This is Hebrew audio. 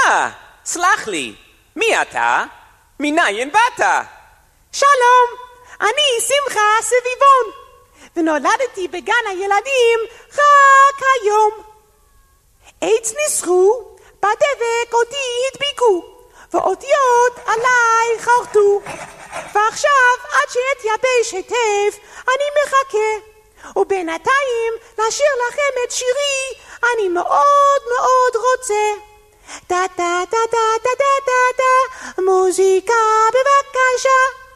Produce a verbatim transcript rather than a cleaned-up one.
אה, סלח לי, מי אתה? מניין באת? שלום, אני שמחה סביבון, ונולדתי בגן הילדים רק היום. עץ ניסחו, בדבק אותי הדביקו, ואותיות עליי חרטו, ועכשיו עד שאתייבש היטב אני מחכה, ובינתיים לשיר לכם את שירי אני מאוד מאוד רוצה. דה דה דה דה דה דה דה, מוזיקה בבקשה.